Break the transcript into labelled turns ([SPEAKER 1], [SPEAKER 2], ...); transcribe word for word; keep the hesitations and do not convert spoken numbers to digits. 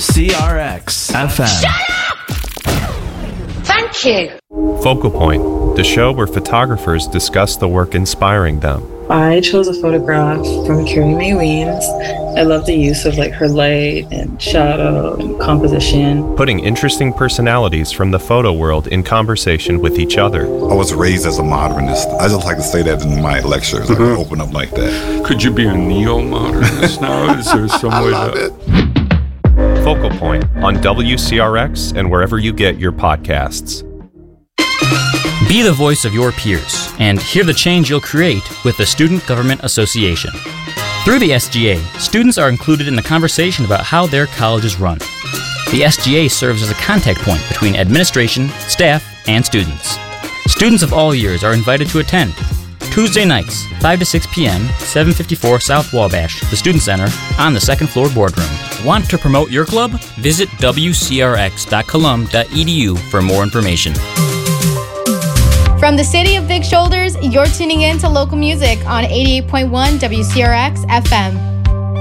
[SPEAKER 1] C R X F M.
[SPEAKER 2] Shut up! Thank you.
[SPEAKER 3] Focal Point, the show where photographers discuss the work inspiring them.
[SPEAKER 4] I chose a photograph from Carrie Mae Weems. I love the use of like her light and shadow and composition.
[SPEAKER 3] Putting interesting personalities from the photo world in conversation with each other.
[SPEAKER 5] I was raised as a modernist. I just like to say that in my lectures. Mm-hmm. I can open up like that.
[SPEAKER 6] Could you be a neo-modernist now? Is there some way
[SPEAKER 5] love
[SPEAKER 6] to...
[SPEAKER 5] it.
[SPEAKER 3] Focal Point on W C R X and wherever you get your podcasts.
[SPEAKER 7] Be the voice of your peers and hear the change you'll create with the Student Government Association. Through the S G A, students are included in the conversation about how their college is run. The S G A serves as a contact point between administration, staff, and students. Students of all years are invited to attend. Tuesday nights, five to six p.m., seven fifty-four South Wabash, the Student Center, on the second floor boardroom. Want to promote your club? Visit w c r x dot colum dot e d u for more information.
[SPEAKER 8] From the city of Big Shoulders, you're tuning in to local music on eighty-eight point one W C R X F M.